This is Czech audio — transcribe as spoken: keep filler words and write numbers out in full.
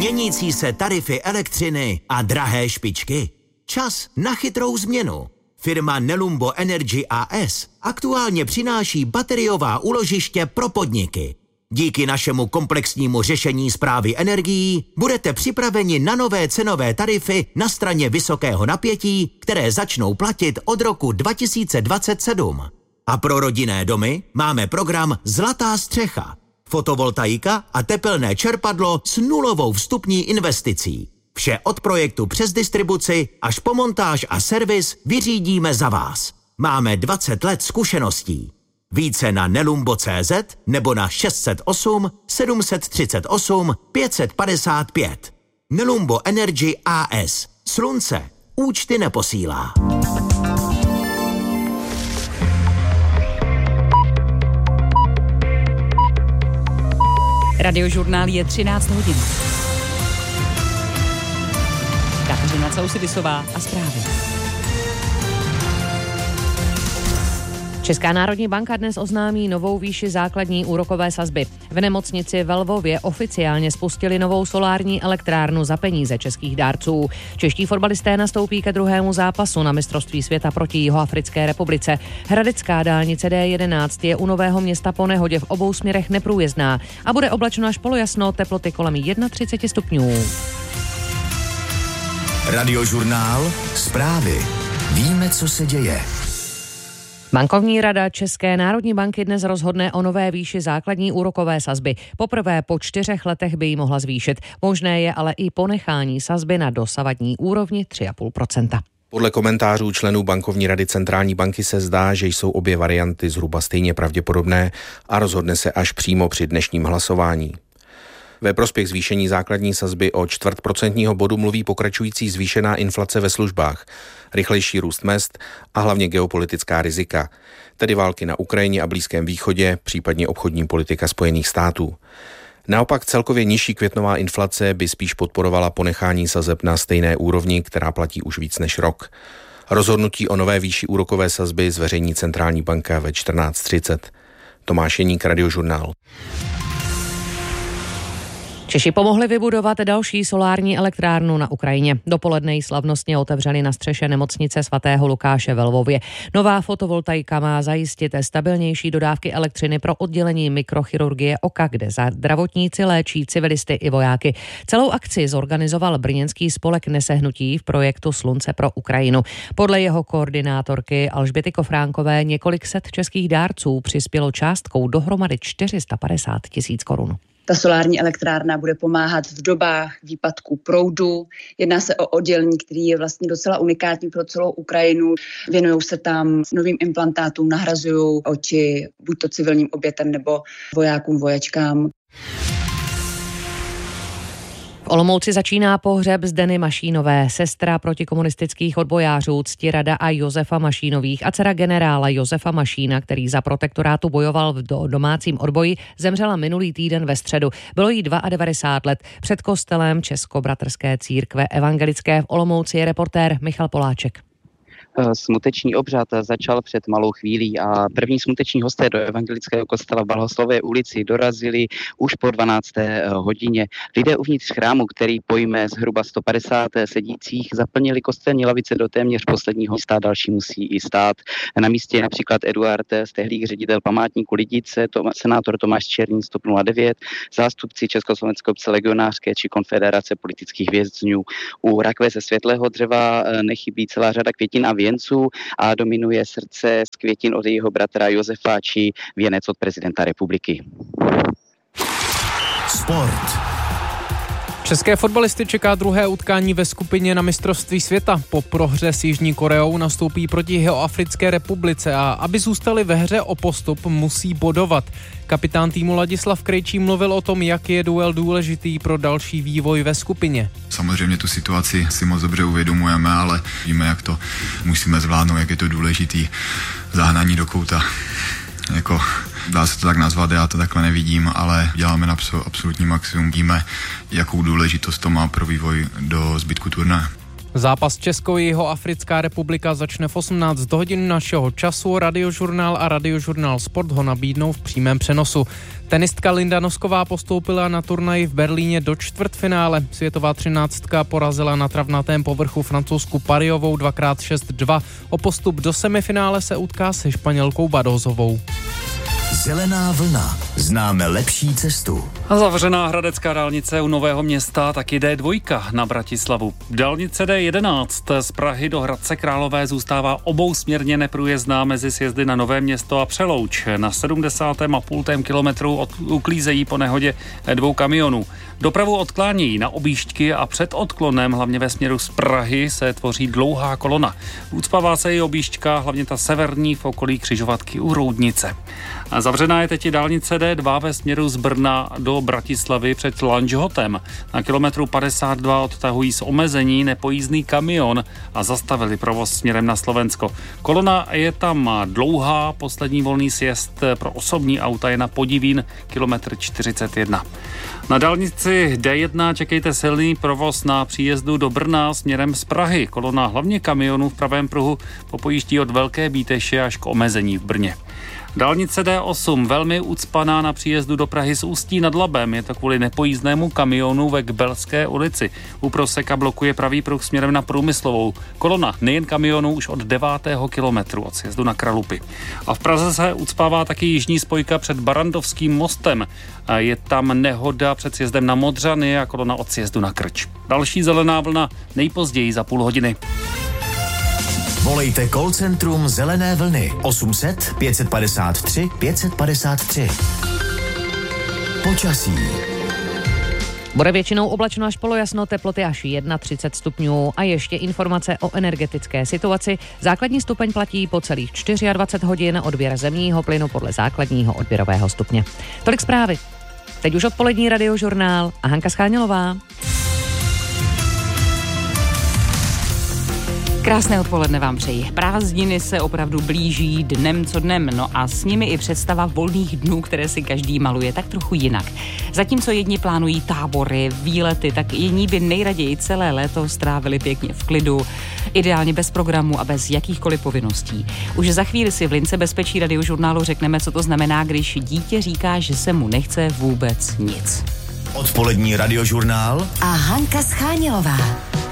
Měnící se tarify elektřiny a drahé špičky. Čas na chytrou změnu. Firma Nelumbo Energy A S aktuálně přináší bateriová úložiště pro podniky. Díky našemu komplexnímu řešení správy energií budete připraveni na nové cenové tarify na straně vysokého napětí, které začnou platit od roku dva tisíce dvacet sedm. A pro rodinné domy máme program Zlatá střecha. Fotovoltaika a tepelné čerpadlo s nulovou vstupní investicí. Vše od projektu přes distribuci až po montáž a servis vyřídíme za vás. Máme dvacet let zkušeností. Více na nelumbo tečka cé zet nebo na šest set osm sedm set třicet osm pět set padesát pět. Nelumbo Energy A S. Slunce účty neposílá. Radiožurnál je třináct hodin. Kateřina Causidisová a zprávy. Česká národní banka dnes oznámí novou výši základní úrokové sazby. V nemocnici ve Lvově oficiálně spustili novou solární elektrárnu za peníze českých dárců. Čeští fotbalisté nastoupí ke druhému zápasu na mistrovství světa proti Jihoafrické republice. Hradecká dálnice D jedenáct je u Nového Města po nehodě v obou směrech neprůjezdná a bude oblačno až polojasno, teploty kolem třicet jedna stupňů. Radiožurnál, zprávy. Víme, co se děje. Bankovní rada České národní banky dnes rozhodne o nové výši základní úrokové sazby. Poprvé po čtyřech letech by ji mohla zvýšit. Možné je ale i ponechání sazby na dosavadní úrovni tři celá pět procenta. Podle komentářů členů bankovní rady centrální banky se zdá, že jsou obě varianty zhruba stejně pravděpodobné a rozhodne se až přímo při dnešním hlasování. Ve prospěch zvýšení základní sazby o čtvrt procentního bodu mluví pokračující zvýšená inflace ve službách, rychlejší růst mezd a hlavně geopolitická rizika, tedy války na Ukrajině a Blízkém východě, případně obchodní politika Spojených států. Naopak celkově nižší květnová inflace by spíš podporovala ponechání sazeb na stejné úrovni, která platí už víc než rok. Rozhodnutí o nové výši úrokové sazby zveřejní centrální banka ve čtrnáct třicet. Tomáš Jeník, Radiožurnál. Češi pomohli vybudovat další solární elektrárnu na Ukrajině. Dopoledne ji slavnostně otevřeli na střeše nemocnice svatého Lukáše ve Lvově. Nová fotovoltaika má zajistit stabilnější dodávky elektřiny pro oddělení mikrochirurgie oka, kde zdravotníci léčí civilisty i vojáky. Celou akci zorganizoval brněnský spolek Nesehnutí v projektu Slunce pro Ukrajinu. Podle jeho koordinátorky Alžběty Kofránkové několik set českých dárců přispělo částkou dohromady čtyři sta padesát tisíc korun. Ta solární elektrárna bude pomáhat v dobách výpadku proudu. Jedná se o oddělení, který je vlastně docela unikátní pro celou Ukrajinu. Věnují se tam novým implantátům, nahrazují oči buď to civilním obětem nebo vojákům, vojačkám. V Olomouci začíná pohřeb Zdeny Mašínové, sestra protikomunistických odbojářů Ctirada a Josefa Mašínových a dcera generála Josefa Mašína, který za protektorátu bojoval v domácím odboji, zemřela minulý týden ve středu. Bylo jí devadesát dva let. Před kostelem Českobratrské církve evangelické v Olomouci je reportér Michal Poláček. Smuteční obřad začal před malou chvílí a první smuteční hosté do evangelického kostela v Blahoslové ulici dorazili už po dvanácté hodině. Lidé uvnitř chrámu, který pojme zhruba sto padesát sedících, zaplnili kostelní lavice do téměř posledního místa, další musí i stát. Na místě je například Eduard Stehlík, ředitel památníku Lidice, Tom, senátor Tomáš Černý z TOP nula devět, zástupci Československé obce legionářské či Konfederace politických vězňů. U rakve ze světlého dřeva nechybí celá řada květin a věnců a dominuje srdce z květin od jejího bratra Josefa či věnec od prezidenta republiky. Sport. České fotbalisty čeká druhé utkání ve skupině na mistrovství světa. Po prohře s Jižní Koreou nastoupí proti Jihoafrické republice a aby zůstali ve hře o postup, musí bodovat. Kapitán týmu Ladislav Krejčí mluvil o tom, jak je duel důležitý pro další vývoj ve skupině. Samozřejmě tu situaci si moc dobře uvědomujeme, ale víme, jak to musíme zvládnout, jak je to důležitý zahnání do kouta. Jako, dá se to tak nazvat, já to takhle nevidím, ale děláme na absolutní maximum. Víme, jakou důležitost to má pro vývoj do zbytku turnaje. Zápas Česko-Jihoafrická republika začne v osmnáct hodin našeho času. Radiožurnál a Radiožurnál Sport ho nabídnou v přímém přenosu. Tenistka Linda Nosková postoupila na turnaji v Berlíně do čtvrtfinále. Světová třináctka porazila na travnatém povrchu Francouzsku Pariovou dvakrát šest dva. O postup do semifinále se utká se Španělkou Badózovou. Zelená vlna. Známe lepší cestu. A zavřená hradecká dálnice u Nového Města, taky D dva na Bratislavu. Dálnice D jedenáct z Prahy do Hradce Králové zůstává obousměrně neprůjezdná mezi sjezdy na Nové Město a Přelouč. Na sedmdesátém a půl kilometru od, uklízejí po nehodě dvou kamionů. Dopravu odklánějí na objížďky a před odklonem, hlavně ve směru z Prahy, se tvoří dlouhá kolona. Ucpává se i objížďka, hlavně ta severní v okolí křižovatky u Roudnice. A zavřená je teď i dálnice D dva ve směru z Brna do Bratislavy před Lanžhotem. Na kilometru padesát dva odtahují z omezení nepojízdný kamion a zastavili provoz směrem na Slovensko. Kolona je tam dlouhá, poslední volný sjezd pro osobní auta je na Podivín, kilometr čtyřicet jedna. Na dálnici D jedna čekejte silný provoz na příjezdu do Brna směrem z Prahy. Kolona hlavně kamionů v pravém pruhu popojíždí od Velké Bíteše až k omezení v Brně. Dálnice D osm velmi ucpaná na příjezdu do Prahy z Ústí nad Labem. Je to kvůli nepojízdnému kamionu ve Kbelské ulici. U Proseka blokuje pravý pruh směrem na Průmyslovou. Kolona nejen kamionů už od devátého kilometru od sjezdu na Kralupy. A v Praze se ucpává taky jižní spojka před Barandovským mostem. Je tam nehoda před sjezdem na Modřany a kolona od sjezdu na Krč. Další zelená vlna nejpozději za půl hodiny. Volejte call centrum Zelené vlny osm set pět padesát tři pět padesát tři. Počasí. Bude většinou oblačno až polojasno, teploty až třicet jedna stupňů a ještě informace o energetické situaci. Základní stupeň platí po celých dvacet čtyři hodin, odběr zemního plynu podle základního odběrového stupně. Tolik zprávy. Teď už odpolední Radiožurnál a Hanka Schánělová. Krásné odpoledne vám přeji. Prázdniny se opravdu blíží dnem co dnem, no a s nimi i představa volných dnů, které si každý maluje tak trochu jinak. Zatímco jedni plánují tábory, výlety, tak jiní by nejraději celé léto strávili pěkně v klidu, ideálně bez programu a bez jakýchkoliv povinností. Už za chvíli si v lince bezpečí Radiožurnálu řekneme, co to znamená, když dítě říká, že se mu nechce vůbec nic. Odpolední Radiožurnál a Hanka Schánělová.